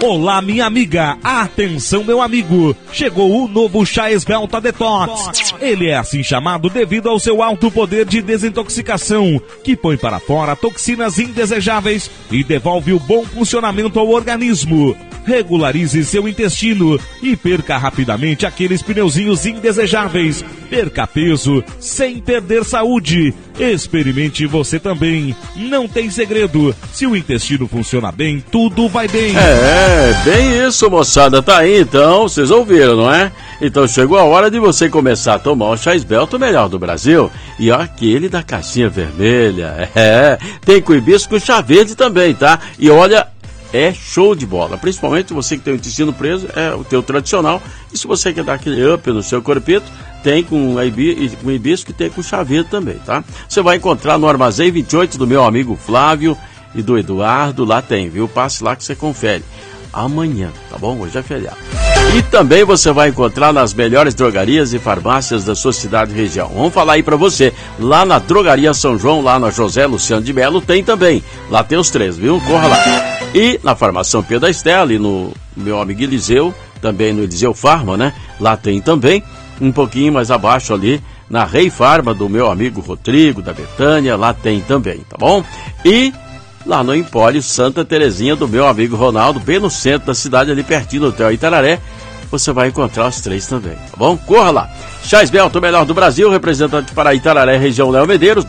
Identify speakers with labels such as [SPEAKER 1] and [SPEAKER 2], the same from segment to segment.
[SPEAKER 1] Olá, minha amiga. Atenção, meu amigo. Chegou o novo chá Esbelta Detox. Ele é assim chamado devido ao seu alto poder de desintoxicação, que põe para fora toxinas indesejáveis e devolve o bom funcionamento ao organismo. Regularize seu intestino e perca rapidamente aqueles pneuzinhos indesejáveis. Perca peso sem perder saúde. Experimente você também. Não tem segredo. Se o intestino funciona bem, tudo vai bem.
[SPEAKER 2] Bem isso, moçada. Tá aí, então. Vocês ouviram, não é? Então chegou a hora de você começar a tomar o chá Esbelta, o melhor do Brasil. E ó, aquele da caixinha vermelha. Tem com hibisco chá verde também, tá? E olha, é show de bola, principalmente você que tem o intestino preso, é o teu tradicional. E se você quer dar aquele up no seu corpito, tem com hibisco e tem com chá verde também, tá? Você vai encontrar no Armazém 28 do meu amigo Flávio e do Eduardo, lá tem, viu? Passe lá que você confere. Amanhã, tá bom? Hoje é feriado. E também você vai encontrar nas melhores drogarias e farmácias da sua cidade e região. Vamos falar aí pra você. Lá na Drogaria São João, lá na José Luciano de Melo, tem também. Lá tem os três, viu? Corra lá. E na Farmácia São Pedro da Estela e no meu amigo Eliseu, também no Eliseu Farma, né? Lá tem também. Um pouquinho mais abaixo ali, na Rei Farma do meu amigo Rodrigo, da Betânia, lá tem também, tá bom? E lá no Empório Santa Terezinha do meu amigo Ronaldo, bem no centro da cidade, ali pertinho do Hotel Itararé, você vai encontrar os três também, tá bom? Corra lá. Chá Esbelta, o melhor do Brasil, representante para Itararé, região Léo Medeiros,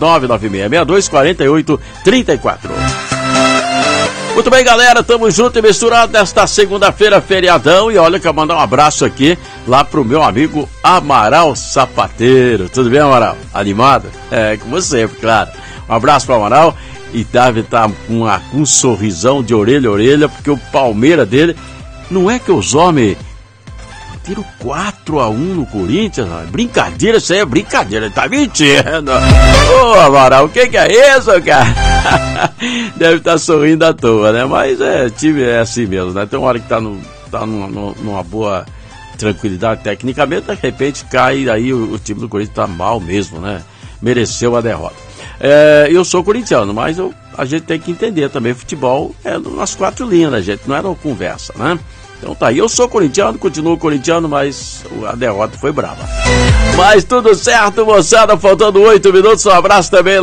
[SPEAKER 2] 996624834. Muito bem, galera, tamo junto e misturado nesta segunda-feira, feriadão. E olha que eu vou mandar um abraço aqui lá pro meu amigo Amaral Sapateiro. Tudo bem, Amaral? Animado? Como sempre, claro. Um abraço pro Amaral. E deve estar com um sorrisão de orelha a orelha, porque o Palmeiras dele, não é que os homens tiram 4-1 no Corinthians? Não. Brincadeira, isso aí é brincadeira, ele tá mentindo. Ô, Amaral, o que é isso, cara? Deve estar sorrindo à toa, né? Mas time é assim mesmo, né? Tem uma hora que tá numa boa tranquilidade tecnicamente, de repente cai, aí o time do Corinthians tá mal mesmo, né? Mereceu a derrota. Eu sou corintiano, mas a gente tem que entender também, futebol é nas quatro linhas, né, gente? Não era uma conversa, né? Então tá aí, eu sou corintiano, continuo corintiano, mas a derrota foi brava. Mas tudo certo, moçada, faltando 8 minutos, um abraço também